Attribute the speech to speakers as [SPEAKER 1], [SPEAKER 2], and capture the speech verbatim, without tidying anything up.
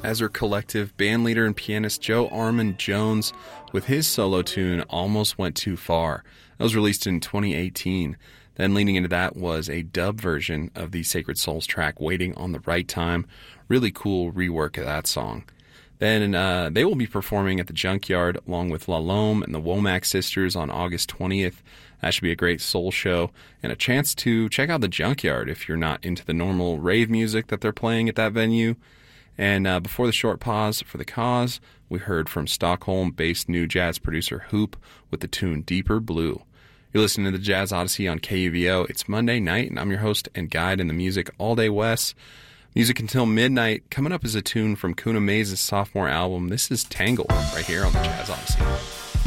[SPEAKER 1] Ezra Collective bandleader and pianist Joe Armand Jones with his solo tune Almost Went Too Far. That was released in twenty eighteen. Then leading into that was a dub version of the Sacred Souls track Waiting on the Right Time. Really cool rework of that song. Then uh, they will be performing at the Junkyard along with La Lome and the Womack Sisters on August twentieth. That should be a great soul show and a chance to check out the Junkyard if you're not into the normal rave music that they're playing at that venue. And uh, before the short pause for the cause, we heard from Stockholm-based new jazz producer Hoop with the tune Deeper Blue. You're listening to the Jazz Odyssey on K U V O. It's Monday night, and I'm your host and guide in the music all day, Wes. Music until midnight. Coming up is a tune from Kuna Mays' sophomore album. This is Tangle right here on the Jazz Odyssey.